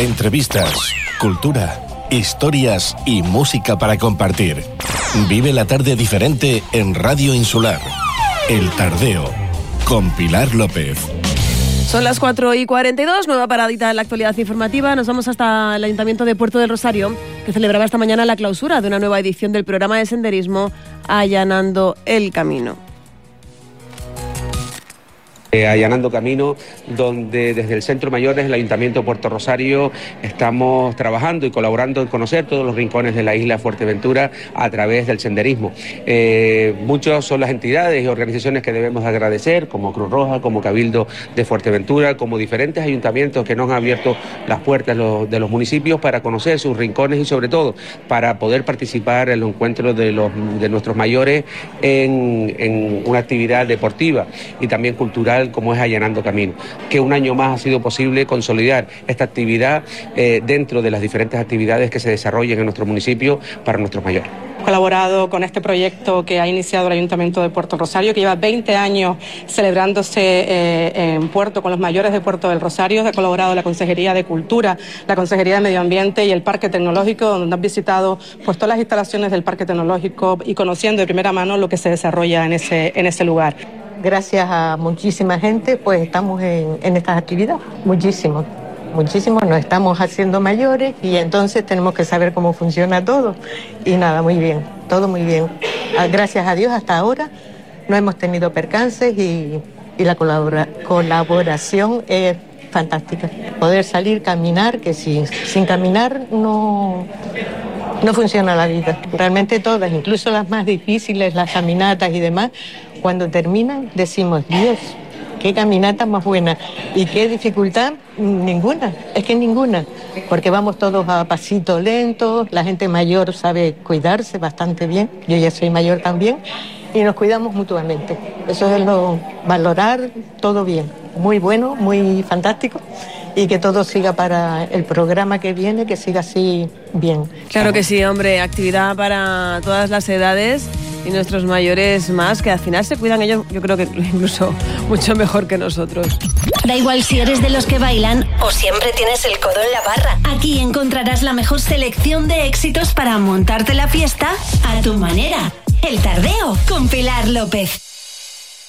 Entrevistas, cultura, historias y música para compartir. Vive la tarde diferente en Radio Insular. El Tardeo, con Pilar López. Son las 4:42, nueva paradita en la actualidad informativa. Nos vamos hasta el Ayuntamiento de Puerto del Rosario, que celebraba esta mañana la clausura de una nueva edición del programa de senderismo Allanando el Camino. Allanando Camino, donde desde el Centro Mayores del Ayuntamiento de Puerto Rosario estamos trabajando y colaborando en conocer todos los rincones de la isla Fuerteventura a través del senderismo. Muchas son las entidades y organizaciones que debemos agradecer, como Cruz Roja, como Cabildo de Fuerteventura, como diferentes ayuntamientos que nos han abierto las puertas de los municipios para conocer sus rincones y sobre todo para poder participar en los encuentros de nuestros mayores en una actividad deportiva y también cultural, como es Allanando Camino, que un año más ha sido posible consolidar esta actividad dentro de las diferentes actividades que se desarrollan en nuestro municipio para nuestros mayores. Hemos colaborado con este proyecto que ha iniciado el Ayuntamiento de Puerto Rosario, que lleva 20 años celebrándose en Puerto con los mayores de Puerto del Rosario. Ha colaborado la Consejería de Cultura, la Consejería de Medio Ambiente y el Parque Tecnológico, donde han visitado pues todas las instalaciones del Parque Tecnológico y conociendo de primera mano lo que se desarrolla en ese lugar. Gracias a muchísima gente, pues estamos en estas actividades, muchísimo, nos estamos haciendo mayores y entonces tenemos que saber cómo funciona todo. Y nada, muy bien, todo muy bien. Gracias a Dios hasta ahora no hemos tenido percances y la colaboración es fantástica. Poder salir, caminar, que sin caminar no funciona la vida. Realmente todas, incluso las más difíciles, las caminatas y demás, cuando terminan decimos, Dios, qué caminata más buena y qué dificultad, ninguna, es que ninguna, porque vamos todos a pasito lento, la gente mayor sabe cuidarse bastante bien, yo ya soy mayor también, y nos cuidamos mutuamente. Eso es valorar todo bien, muy bueno, muy fantástico. Y que todo siga para el programa que viene, que siga así bien. Claro que sí, hombre, actividad para todas las edades y nuestros mayores más, que al final se cuidan ellos, yo creo que incluso mucho mejor que nosotros. Da igual si eres de los que bailan o siempre tienes el codo en la barra. Aquí encontrarás la mejor selección de éxitos para montarte la fiesta a tu manera. El Tardeo con Pilar López.